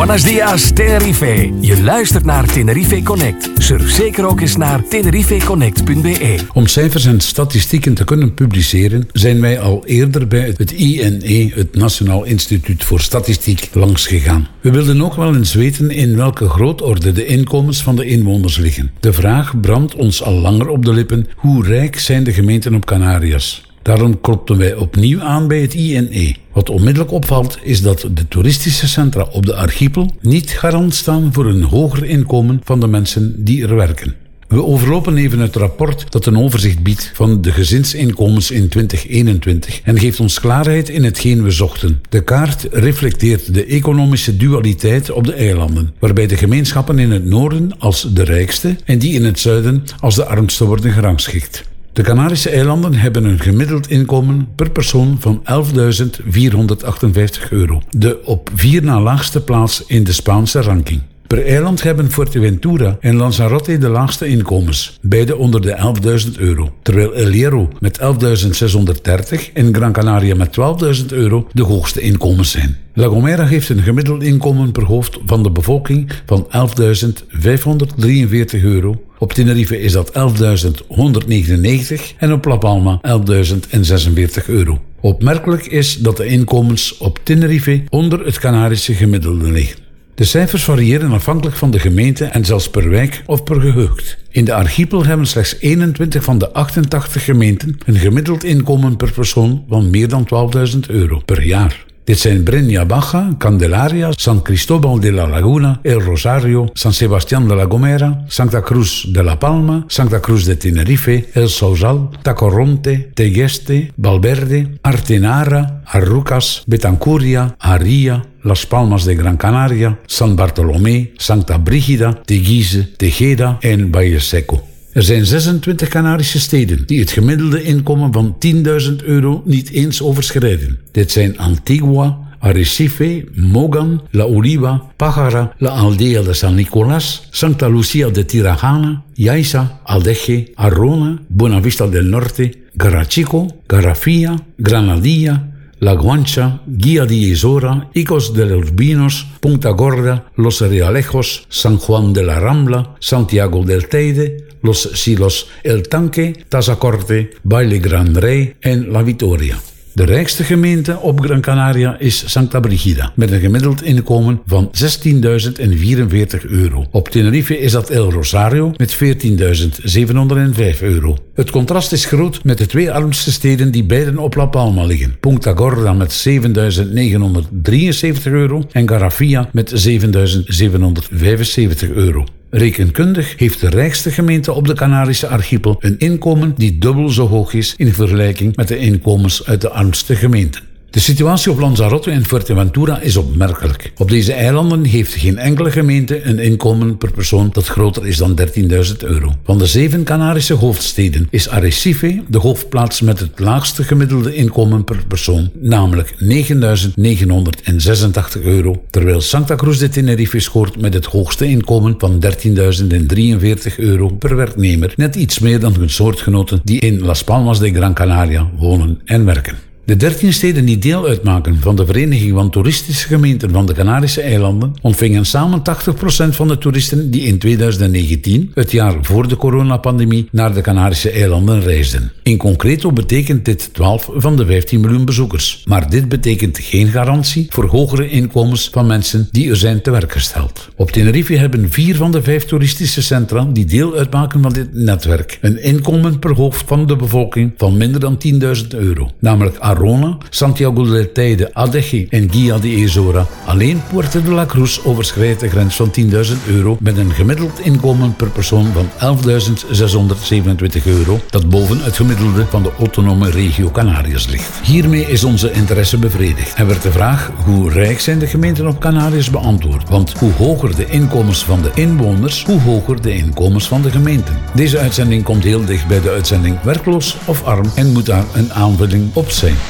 Buenos dias, Tenerife. Je luistert naar Tenerife Connect. Surf zeker ook eens naar tenerifeconnect.be. Om cijfers en statistieken te kunnen publiceren, zijn wij al eerder bij het INE, het Nationaal Instituut voor Statistiek, langsgegaan. We wilden ook wel eens weten in welke grootorde de inkomens van de inwoners liggen. De vraag brandt ons al langer op de lippen: hoe rijk zijn de gemeenten op Canarias? Daarom klopten wij opnieuw aan bij het INE. Wat onmiddellijk opvalt is dat de toeristische centra op de archipel niet garant staan voor een hoger inkomen van de mensen die er werken. We overlopen even het rapport dat een overzicht biedt van de gezinsinkomens in 2021 en geeft ons klaarheid in hetgeen we zochten. De kaart reflecteert de economische dualiteit op de eilanden, waarbij de gemeenschappen in het noorden als de rijkste en die in het zuiden als de armste worden gerangschikt. De Canarische eilanden hebben een gemiddeld inkomen per persoon van €11.458, de op 4 na laagste plaats in de Spaanse ranking. Per eiland hebben Fuerteventura en Lanzarote de laagste inkomens, beide onder de €11.000, terwijl El Hierro met €11.630 en Gran Canaria met €12.000 de hoogste inkomens zijn. La Gomera heeft een gemiddeld inkomen per hoofd van de bevolking van €11.543. Op Tenerife is dat €11.199 en op La Palma €11.046. Opmerkelijk is dat de inkomens op Tenerife onder het Canarische gemiddelde liggen. De cijfers variëren afhankelijk van de gemeente en zelfs per wijk of per gehucht. In de archipel hebben slechts 21 van de 88 gemeenten een gemiddeld inkomen per persoon van meer dan €12.000 per jaar. Dit zijn Breña Baja, Candelaria, San Cristóbal de la Laguna, El Rosario, San Sebastián de la Gomera, Santa Cruz de la Palma, Santa Cruz de Tenerife, El Sauzal, Tacoronte, Tegueste, Valverde, Artenara, Arrucas, Betancuria, Aria, Las Palmas de Gran Canaria, San Bartolomé, Santa Brígida, Teguise, Tejeda en Valleseco. Er zijn 26 Canarische steden die het gemiddelde inkomen van €10.000 niet eens overschrijden. Dit zijn Antigua, Arrecife, Mogan, La Oliva, Pájara, La Aldea de San Nicolás, Santa Lucía de Tirajana, Yaiza, Aldeje, Arrona, Buenavista del Norte, Garachico, Garafía, Granadilla, La Guancha, Guía de Izora, Icos de los Vinos, Punta Gorda, Los Realejos, San Juan de la Rambla, Santiago del Teide, Los Silos, El Tanque, Tazacorte, Baile Gran Rey en La Vitoria. De rijkste gemeente op Gran Canaria is Santa Brígida, met een gemiddeld inkomen van €16.044. Op Tenerife is dat El Rosario met €14.705. Het contrast is groot met de 2 armste steden die beiden op La Palma liggen. Punta Gorda met €7.973 en Garafía met €7.775. Rekenkundig heeft de rijkste gemeente op de Canarische archipel een inkomen die dubbel zo hoog is in vergelijking met de inkomens uit de armste gemeenten. De situatie op Lanzarote en Fuerteventura is opmerkelijk. Op deze eilanden heeft geen enkele gemeente een inkomen per persoon dat groter is dan €13.000. Van de 7 Canarische hoofdsteden is Arrecife de hoofdplaats met het laagste gemiddelde inkomen per persoon, namelijk €9.986, terwijl Santa Cruz de Tenerife scoort met het hoogste inkomen van €13.043 per werknemer, net iets meer dan hun soortgenoten die in Las Palmas de Gran Canaria wonen en werken. De 13 steden die deel uitmaken van de Vereniging van Toeristische Gemeenten van de Canarische eilanden ontvingen samen 80% van de toeristen die in 2019, het jaar voor de coronapandemie, naar de Canarische eilanden reisden. In concreto betekent dit 12 van de 15 miljoen bezoekers. Maar dit betekent geen garantie voor hogere inkomens van mensen die er zijn te werk gesteld. Op Tenerife hebben 4 van de 5 toeristische centra die deel uitmaken van dit netwerk een inkomen per hoofd van de bevolking van minder dan €10.000, namelijk Arona, Santiago del Teide, Aldeje en Guía de Izora. Alleen Puerto de la Cruz overschrijdt de grens van €10.000 met een gemiddeld inkomen per persoon van €11.627, dat boven het gemiddelde van de autonome regio Canarias ligt. Hiermee is onze interesse bevredigd en werd de vraag hoe rijk zijn de gemeenten op Canarias beantwoord. Want hoe hoger de inkomens van de inwoners, hoe hoger de inkomens van de gemeenten. Deze uitzending komt heel dicht bij de uitzending Werkloos of Arm en moet daar een aanvulling op zijn.